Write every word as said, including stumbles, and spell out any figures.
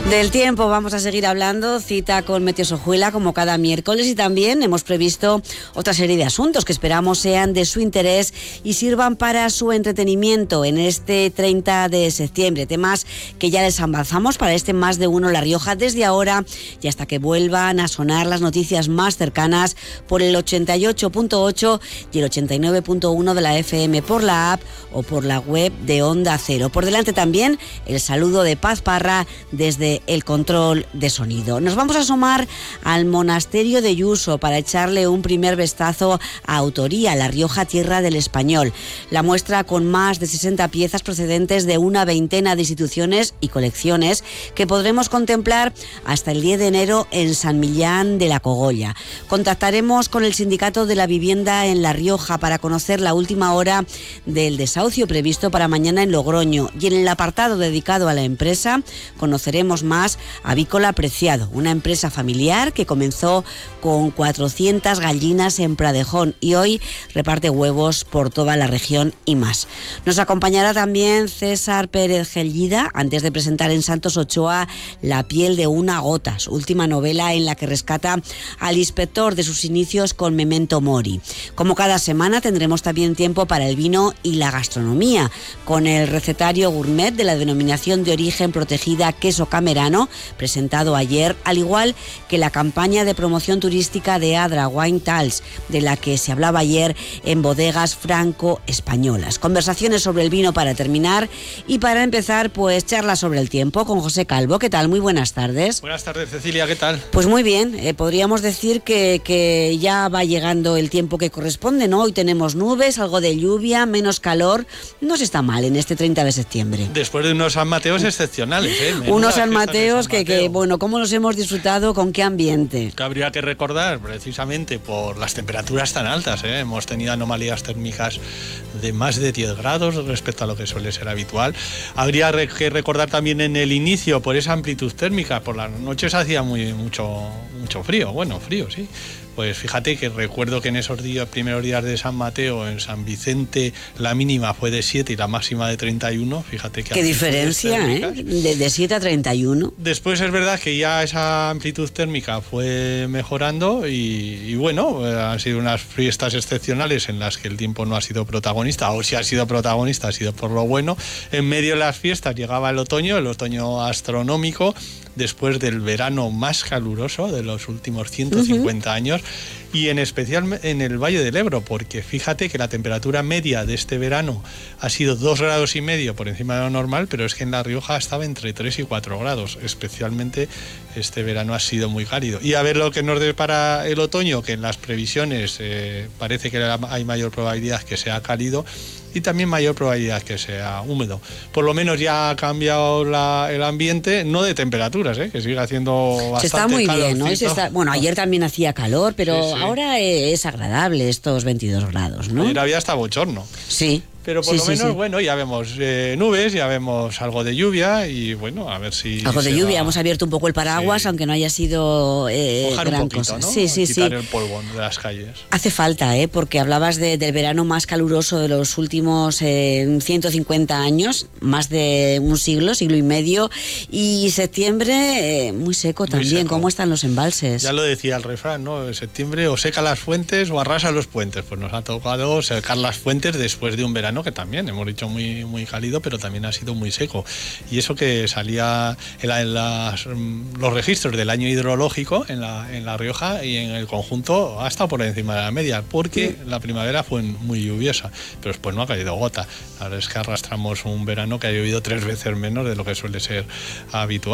Del tiempo vamos a seguir hablando, cita con Meteosojuela como cada miércoles, y también hemos previsto otra serie de asuntos que esperamos sean de su interés y sirvan para su entretenimiento en este treinta de septiembre. Temas que ya les avanzamos para este Más de Uno La Rioja desde ahora y hasta que vuelvan a sonar las noticias más cercanas por el ochenta y ocho punto ocho y el ochenta y nueve punto uno de la F M por la app o por la web de Onda Cero. Por delante también el saludo de Paz Parra desde el control de sonido. Nos vamos a asomar al monasterio de Yuso para echarle un primer vistazo a Autoría, La Rioja, tierra del español. La muestra, con más de sesenta piezas procedentes de una veintena de instituciones y colecciones, que podremos contemplar hasta el diez de enero en San Millán de la Cogolla. Contactaremos con el Sindicato de la Vivienda en La Rioja para conocer la última hora del desahucio previsto para mañana en Logroño, y en el apartado dedicado a la empresa conoceremos más Avícola Preciado, una empresa familiar que comenzó con cuatrocientas gallinas en Pradejón y hoy reparte huevos por toda la región y más. Nos acompañará también César Pérez Gellida antes de presentar en Santos Ochoa La piel de una gota, su última novela en la que rescata al inspector de sus inicios con Memento Mori. Como cada semana tendremos también tiempo para el vino y la gastronomía, con el recetario gourmet de la denominación de origen protegida Queso Camerano, presentado ayer, al igual que la campaña de promoción turística de Adra Wine Tals, de la que se hablaba ayer en bodegas franco-españolas. Conversaciones sobre el vino para terminar, y para empezar, pues charla sobre el tiempo con José Calvo. ¿Qué tal? Muy buenas tardes. Buenas tardes, Cecilia, ¿qué tal? Pues muy bien, eh, podríamos decir que, que ya va llegando el tiempo que corresponde, ¿no? Hoy tenemos nubes, algo de lluvia, menos calor. No se está mal en este treinta de septiembre. Después de unos San Mateos excepcionales, ¿eh? Menuda Unos San Mateos San que, Mateo. que, bueno, ¿cómo los hemos disfrutado? ¿Con qué ambiente? Que habría que recordar, precisamente por las temperaturas tan altas, ¿eh? Hemos tenido anomalías térmicas de más de diez grados respecto a lo que suele ser habitual. Habría que recordar también en el inicio, por esa amplitud térmica, por las noches hacía muy, mucho, mucho frío, bueno, frío, sí. Pues fíjate que recuerdo que en esos días, primeros días de San Mateo, en San Vicente, la mínima fue de siete y la máxima de treinta y uno. Fíjate que qué diferencia, ¿eh? De, de siete a treinta y uno. Después es verdad que ya esa amplitud térmica fue mejorando y, y bueno, eh, han sido unas fiestas excepcionales en las que el tiempo no ha sido protagonista, o si ha sido protagonista ha sido por lo bueno. En medio de las fiestas llegaba el otoño, el otoño astronómico, después del verano más caluroso de los últimos ciento cincuenta uh-huh. años, y en especial en el Valle del Ebro, porque fíjate que la temperatura media de este verano ha sido dos grados y medio por encima de lo normal, pero es que en La Rioja estaba entre tres y cuatro grados, especialmente este verano ha sido muy cálido. Y a ver lo que nos depara el otoño, que en las previsiones eh, parece que hay mayor probabilidad que sea cálido, y también mayor probabilidad que sea húmedo. Por lo menos ya ha cambiado la, el ambiente, no de temperaturas, ¿eh? Que sigue haciendo bastante. Se está muy calorcito. bien, ¿no? Se está, bueno, ayer también hacía calor, pero sí, sí. ahora es agradable estos veintidós grados, ¿no? Ayer había hasta bochorno. Sí. Pero por sí, lo sí, menos, sí. bueno, ya vemos eh, nubes, ya vemos algo de lluvia y bueno, a ver si... Algo de lluvia, va... hemos abierto un poco el paraguas, sí. aunque no haya sido eh, Mojar gran un poquito, cosa. ¿no? Sí, sí, Quitar sí. el polvo de las calles. Hace falta, ¿eh? Porque hablabas de, del verano más caluroso de los últimos eh, ciento cincuenta años, más de un siglo, siglo y medio, y septiembre eh, muy seco también. Muy seco. ¿Cómo están los embalses? Ya lo decía el refrán, ¿no? En septiembre o seca las fuentes o arrasa los puentes. Pues nos ha tocado secar las fuentes después de un verano que también hemos dicho muy, muy cálido, pero también ha sido muy seco. Y eso que salía en, la, en las, los registros del año hidrológico en la, en La Rioja y en el conjunto ha estado por encima de la media, porque sí. la primavera fue muy lluviosa, pero después no ha caído gota. La verdad es que arrastramos un verano que ha llovido tres veces menos de lo que suele ser habitual.